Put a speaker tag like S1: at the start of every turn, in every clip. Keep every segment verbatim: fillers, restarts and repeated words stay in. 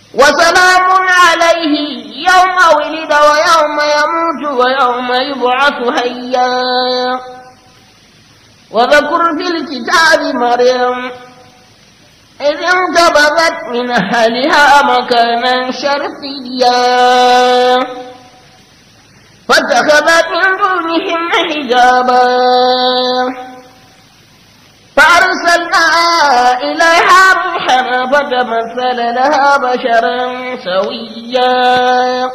S1: وسلام عليه يوم ولد ويوم يموت ويوم يبعث حيا. وذكر في الكتاب مريم إذ انتبذت من أهلها مكانا شرقيا فاتخذت من دونهم حجابا فأرسلنا إليها روحنا فتمثل لها بشرا سويا.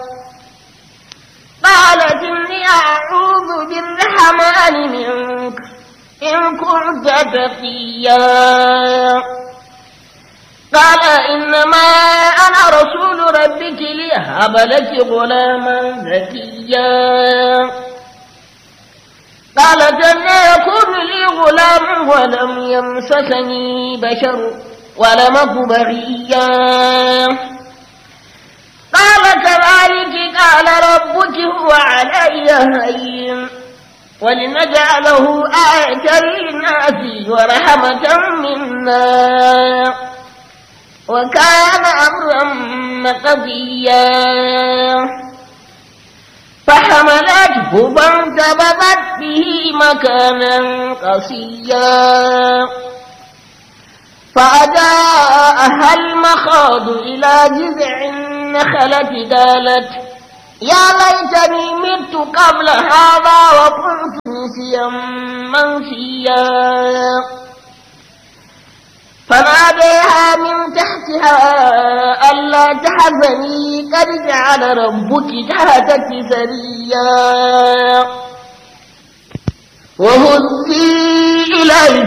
S1: قالت إني أعوذ بالرحمن منك إن كنت تقيا. قال إنما أنا رسول ربك لأهب لك غلاما زكيا. قالت أن يكون لي غلام ولم يمسسني بشر ولم أك بغيا. قال كذلك قال ربك هو علي هين ولنجعله آية للناس ورحمة منا وكان أمرا مقضيا. فحملته فانتبذت به مكانا قصيا فأجاءها المخاض إلى جذع النخلة قالت يا ليتني مت قبل هذا وكنت نسيا منسيا. فناديها من تحتها ألا تحزني قد جعل ربك تحتك سريا وهزي إليك